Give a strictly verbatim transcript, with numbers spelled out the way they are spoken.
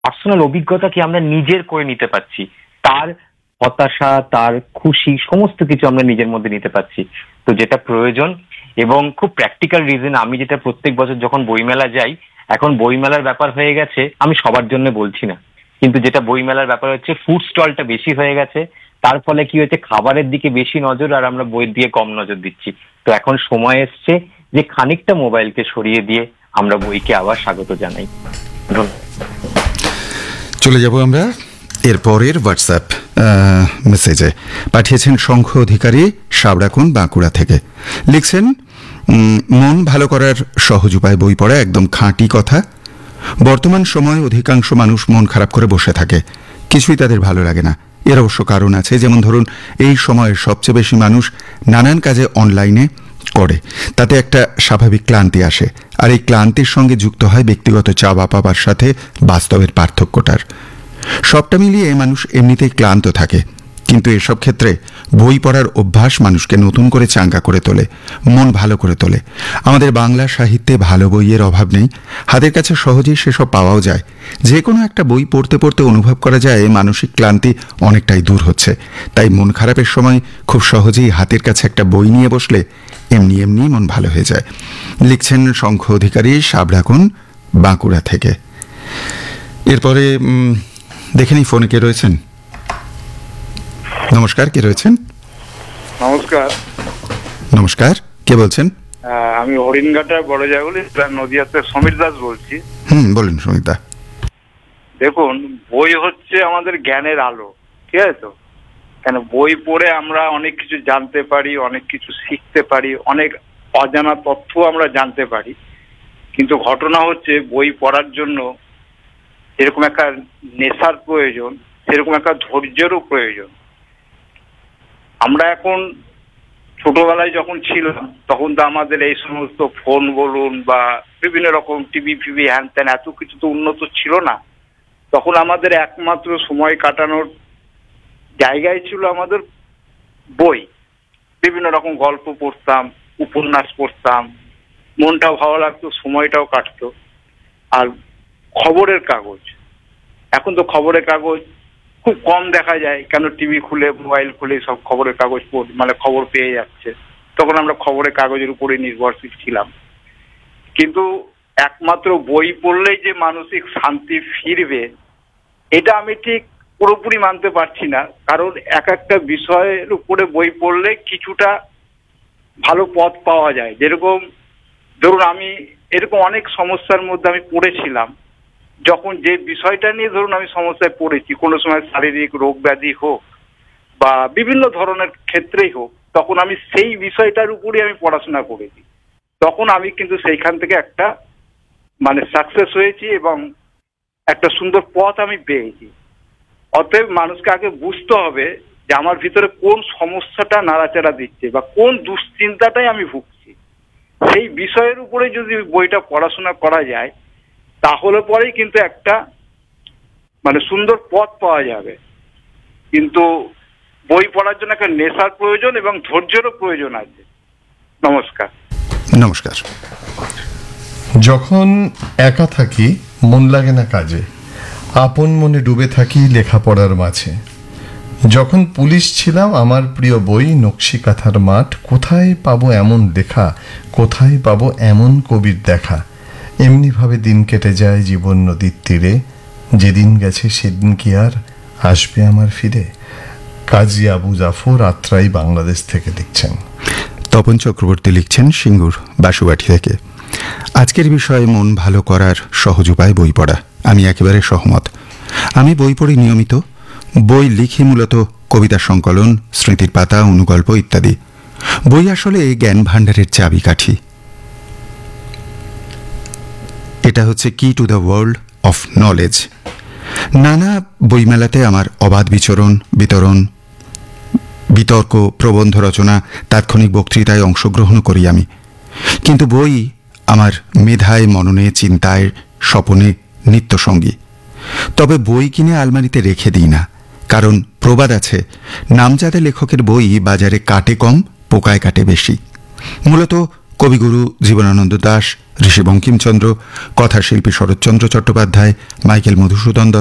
Personal অভিজ্ঞতাকে আমরা নিজের করে নিতে পারছি, তার হতাশা, তার খুশি সমস্ত কিছু আমরা নিজের মধ্যে নিতে পারছি। তো যেটা প্রয়োজন এবং খুব প্র্যাকটিক্যাল রিজন, আমি যেটা প্রত্যেক বছর যখন বইমেলা যাই, এখন বইমেলার ব্যাপার হয়ে গেছে, আমি সবার জন্য বলছি না, কিন্তু যেটা বইমেলার ব্যাপার হচ্ছে ফুড স্টলটা বেশি হয়ে গেছে, তার ফলে কি হয়েছে খাবারের দিকে বেশি নজর আর আমরা বইয়ের দিকে কম নজর দিচ্ছি। তো এখন সময় এসছে যে খানিকটা মোবাইলকে সরিয়ে দিয়ে আমরা বইকে আবার স্বাগত জানাই। চলে যাব আমরা এরপরের হোয়াটসঅ্যাপ মেসেজে। পাঠিয়েছেন শঙ্খ অধিকারী, সাবড়াকুন, বাঁকুড়া থেকে। লিখছেন, মন ভালো করার সহজ উপায় বই পড়া, একদম খাঁটি কথা। বর্তমান সময়ে অধিকাংশ মানুষ মন খারাপ করে বসে থাকে, কিছুই তাদের ভালো লাগে না। এর অবশ্য কারণ আছে, যেমন ধরুন এই সময়ের সবচেয়ে বেশি মানুষ নানান কাজে অনলাইনে করে, তাতে একটা স্বাভাবিক ক্লান্তি আসে, আর এই ক্লান্তির সঙ্গে যুক্ত হয় ব্যক্তিগত চাওয়া পাওয়ার সাথে বাস্তবের পার্থক্যটার। সবটা মিলিয়ে মানুষ এমনিতেই ক্লান্ত থাকে, কিন্তু এসব ক্ষেত্রে বই পড়ার অভ্যাস মানুষকে নতুন করে চাঙ্গা করে তোলে, মন ভালো করে তোলে। আমাদের বাংলা সাহিত্যে ভালো বইয়ের অভাব নেই, হাতের কাছে সহজেই সেসব পাওয়াও যায়। যে কোনো একটা বই পড়তে পড়তে অনুভব করা যায় মানসিক ক্লান্তি অনেকটাই দূর হচ্ছে। তাই মন খারাপের সময় খুব সহজেই হাতের কাছে একটা বই নিয়ে বসলে এমনি এমনি মন ভালো হয়ে যায়। লিখছেন শঙ্খ অধিকারী, সাবড়াকুন, বাঁকুড়া থেকে। এরপরে দেখে নিই ফোনে কে রয়েছেন। নমস্কার, কে রয়েছেন? নমস্কার। নমস্কার, কে বলছেন? আমি হরিণঘাটা বড় জায়গাগুলি নদিয়াতে সমীর দাস বলছি। হুম, বলুন সমীর দা। দেখুন, বই হচ্ছে আমাদের জ্ঞানের আলো, ঠিক আছে তো? কেন বই পড়ে আমরা অনেক কিছু জানতে পারি, অনেক কিছু শিখতে পারি, অনেক অজানা তথ্য আমরা জানতে পারি। কিন্তু ঘটনা হচ্ছে বই পড়ার জন্য যেরকম একটা নেশার প্রয়োজন, সেরকম একটা ধৈর্যেরও প্রয়োজন। আমরা এখন ছোটবেলায় যখন ছিলাম তখন তো আমাদের এই সমস্ত ফোন বলুন বা বিভিন্ন রকম টিভি ফিভি হ্যান ত্যান এত কিছু তো উন্নত ছিল না। তখন আমাদের একমাত্র সময় কাটানোর জায়গায় ছিল আমাদের বই। বিভিন্ন রকম গল্প পড়তাম, উপন্যাস পড়তাম, মনটাও ভালো লাগতো, সময়টাও কাটতো। আর খবরের কাগজ, এখন তো খবরের কাগজ খুব কম দেখা যায়, কেন টিভি খুলে মোবাইল খুলে সব খবরের কাগজ পড় মানে খবর পেয়ে যাচ্ছে। তখন আমরা খবরের কাগজের উপরে নির্ভরশীল ছিলাম। কিন্তু একমাত্র বই পড়লেই যে মানসিক শান্তি ফিরবে এটা আমি ঠিক পুরোপুরি মানতে পারছি না। কারণ এক একটা বিষয়ের উপরে বই পড়লে কিছুটা ভালো পথ পাওয়া যায়। যেরকম ধরুন আমি এরকম অনেক সমস্যার মধ্যে আমি পড়েছিলাম, যখন যে বিষয়টা নিয়ে ধরুন আমি সমস্যায় পড়েছি, কোনো সময় শারীরিক রোগ ব্যাধি হোক বা বিভিন্ন ধরনের ক্ষেত্রেই হোক, তখন আমি সেই বিষয়টার উপরই আমি পড়াশোনা করেছি। তখন আমি কিন্তু সেইখান থেকে একটা মানে সাকসেস হয়েছি এবং একটা সুন্দর পথ আমি পেয়েছি। অতএব মানুষকে আগে বুঝতে হবে যে আমার ভিতরে কোন সমস্যাটা নাড়াচাড়া দিচ্ছে বা কোন দুশ্চিন্তাটাই আমি ভুগছি। সেই বিষয়ের উপরে যদি বইটা পড়াশোনা করা যায় তাহলে পরেই কিন্তু একটা মানে সুন্দর পথ পাওয়া যাবে। কিন্তু বই পড়ার জন্য একটা নেশার প্রয়োজন এবং ধৈর্যেরও প্রয়োজন আছে। নমস্কার। নমস্কার। যখন একা থাকি মন লাগে না কাজে, আপন মনে ডুবে থাকি লেখাপড়ার মাঝে। যখন পুলিশ ছিলাম আমার প্রিয় বই নকশি কাঁথার মাঠ, কোথায় পাবো এমন লেখা, কোথায় পাবো এমন কবির দেখা। এমনিভাবে দিন কেটে যায় জীবন নদীর তীরে, যেদিন গেছে সেদিন কি আর আসবে আমার ফিরে। কাজী আবু জাফর, আত্রাই, বাংলাদেশ থেকে লিখছেন। তপন চক্রবর্তী লিখছেন সিঙ্গুর, বাসুবাটি থেকে। আজকের বিষয়ে মন ভালো করার সহজ উপায় বই পড়া। আমি একেবারে সহমত। আমি বই পড়ি নিয়মিত। বই লিখি মূলত কবিতা সংকলন, স্মৃতির পাতা, অনুগল্প ইত্যাদি। বই আসলে জ্ঞান ভাণ্ডারের চাবিকাঠি। এটা হচ্ছে কি to the world of knowledge. নানা বইমেলাতে আমার অবাধ বিচরণ, বিতরণ, বিতর্ক, প্রবন্ধ রচনা, তাৎক্ষণিক বক্তৃতায় অংশগ্রহণ করি আমি। কিন্তু বই আমার মেধায়, মননে, চিন্তায়, স্বপনে নিত্যসঙ্গী। তবে বই কিনে আলমারিতে রেখে দিই না, কারণ প্রবাদ আছে, নামজাদা লেখকের বই বাজারে কাটে কম, পোকায় কাটে বেশি। মূলত কবিগুরু জীবনানন্দ দাশ, ঋষি বঙ্কিমচন্দ্র, কথাশিল্পী শরৎচন্দ্র চট্টোপাধ্যায়, মাইকেল মধুসূদন